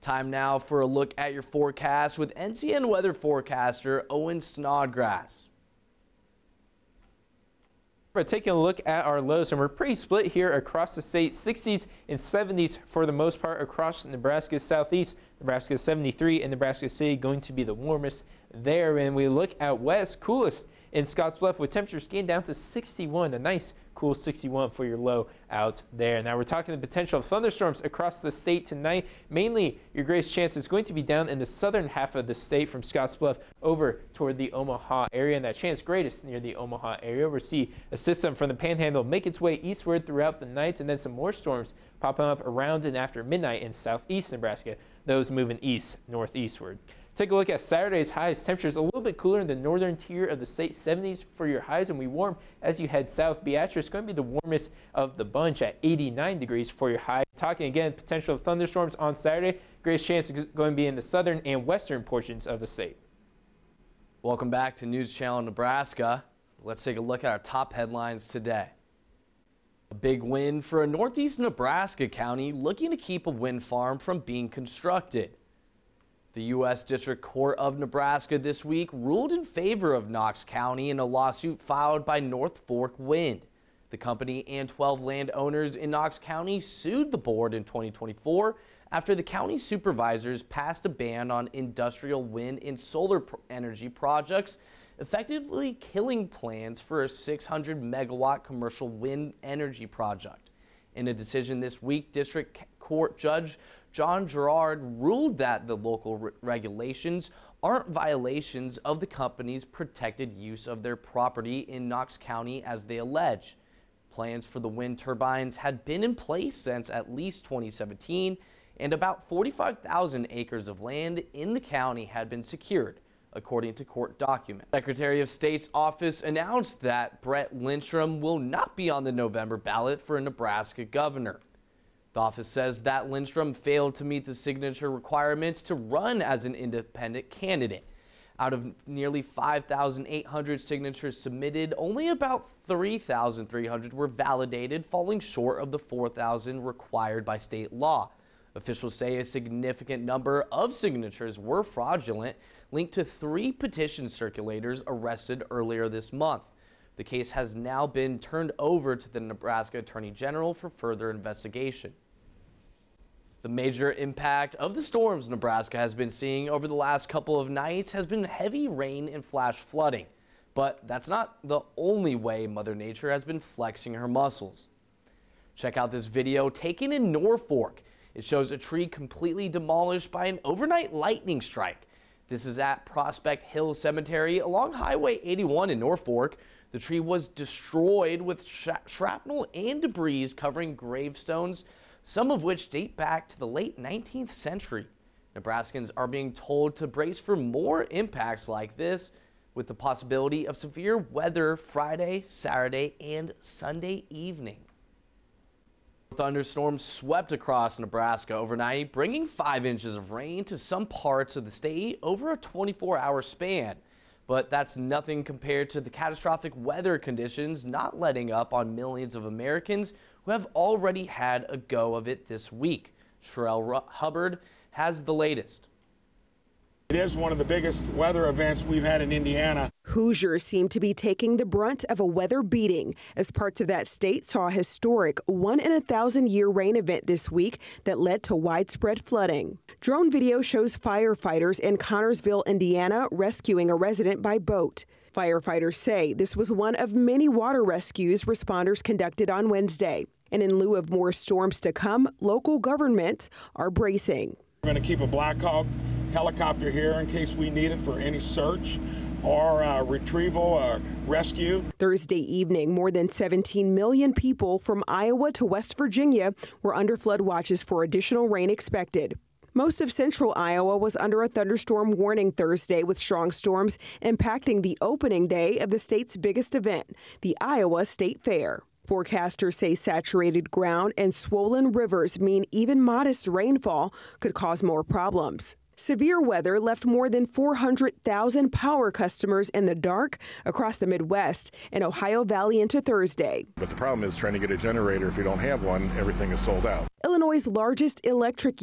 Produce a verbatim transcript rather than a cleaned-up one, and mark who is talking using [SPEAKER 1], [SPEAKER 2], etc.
[SPEAKER 1] Time now for a look at your forecast with N C N weather forecaster Owen Snodgrass.
[SPEAKER 2] We're taking a look at our lows, and we're pretty split here across the state. sixties and seventies for the most part across Nebraska's southeast. Nebraska seventy-three and Nebraska City going to be the warmest there. And we look at west, coolest in Scottsbluff with temperatures getting down to sixty-one. A nice cool sixty-one for your low out there. Now we're talking the potential of thunderstorms across the state tonight. Mainly your greatest chance is going to be down in the southern half of the state from Scottsbluff over toward the Omaha area, and that chance greatest near the Omaha area. We'll see a system from the Panhandle make its way eastward throughout the night, and then some more storms popping up around and after midnight in southeast Nebraska, those moving east northeastward. Take a look at Saturday's highs. Temperatures a little bit cooler in the northern tier of the state, seventies for your highs, and we warm as you head south. Beatrice going to be the warmest of the bunch at eighty-nine degrees for your high. Talking again, potential of thunderstorms on Saturday. Greatest chance is going to be in the southern and western portions of the state.
[SPEAKER 1] Welcome back to News Channel Nebraska. Let's take a look at our top headlines today. A big win for a northeast Nebraska county looking to keep a wind farm from being constructed. The U S District Court of Nebraska this week ruled in favor of Knox County in a lawsuit filed by North Fork Wind. The company and twelve landowners in Knox County sued the board in twenty twenty-four after the county supervisors passed a ban on industrial wind and solar energy projects, effectively killing plans for a six hundred megawatt commercial wind energy project. In a decision this week, District Court Judge John Gerard ruled that the local re regulations aren't violations of the company's protected use of their property in Knox County as they allege. Plans for the wind turbines had been in place since at least twenty seventeen, and about forty-five thousand acres of land in the county had been secured, according to court documents. Secretary of State's office announced that Brett Lindstrom will not be on the November ballot for a Nebraska governor. The office says that Lindstrom failed to meet the signature requirements to run as an independent candidate. Out of nearly five thousand eight hundred signatures submitted, only about three thousand three hundred were validated, falling short of the four thousand required by state law. Officials say a significant number of signatures were fraudulent, linked to three petition circulators arrested earlier this month. The case has now been turned over to the Nebraska Attorney General for further investigation. The major impact of the storms Nebraska has been seeing over the last couple of nights has been heavy rain and flash flooding. But that's not the only way Mother Nature has been flexing her muscles. Check out this video taken in Norfolk. It shows a tree completely demolished by an overnight lightning strike. This is at Prospect Hill Cemetery along Highway eighty-one in Norfolk. The tree was destroyed with shrapnel and debris covering gravestones, some of which date back to the late nineteenth century. Nebraskans are being told to brace for more impacts like this, with the possibility of severe weather Friday, Saturday, and Sunday evening. Thunderstorms swept across Nebraska overnight, bringing five inches of rain to some parts of the state over a twenty-four hour span. But that's nothing compared to the catastrophic weather conditions not letting up on millions of Americans who have already had a go of it this week. Sherelle Hubbard has the latest.
[SPEAKER 3] It is one of the biggest weather events we've had in Indiana.
[SPEAKER 4] Hoosiers seem to be taking the brunt of a weather beating as parts of that state saw a historic one in a thousand year rain event this week that led to widespread flooding. Drone video shows firefighters in Connorsville, Indiana, rescuing a resident by boat. Firefighters say this was one of many water rescues responders conducted on Wednesday. And in lieu of more storms to come, local governments are bracing.
[SPEAKER 3] We're going to keep a Black Hawk helicopter here in case we need it for any search or uh, retrieval or rescue.
[SPEAKER 4] Thursday evening, more than seventeen million people from Iowa to West Virginia were under flood watches for additional rain expected. Most of central Iowa was under a thunderstorm warning Thursday, with strong storms impacting the opening day of the state's biggest event, the Iowa State Fair. Forecasters say saturated ground and swollen rivers mean even modest rainfall could cause more problems. Severe weather left more than four hundred thousand power customers in the dark across the Midwest and Ohio Valley into Thursday.
[SPEAKER 5] But the problem is trying to get a generator. If you don't have one, everything is sold out.
[SPEAKER 4] Illinois' largest electric